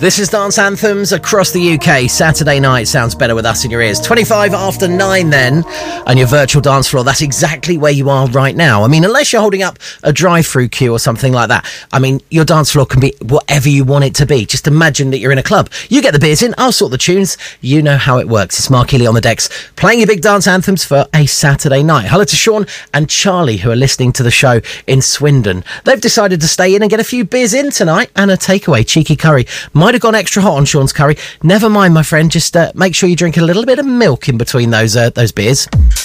This is Dance Anthems across the UK. Saturday night sounds better with us in your ears. 25 after 9 then, and your virtual dance floor, that's exactly where you are right now. I mean, unless you're holding up a drive-through queue or something like that. I mean, your dance floor can be whatever you want it to be. Just imagine that you're in a club. You get the beers in, I'll sort the tunes. You know how it works. It's Mark Healy on the decks, playing your big dance anthems for a Saturday night. Hello to Sean and Charlie, who are listening to the show in Swindon. They've decided to stay in and get a few beers in tonight and a takeaway. Cheeky curry. Might have gone extra hot on Sean's curry. Never mind, my friend. Just make sure you drink a little bit of milk in between those beers.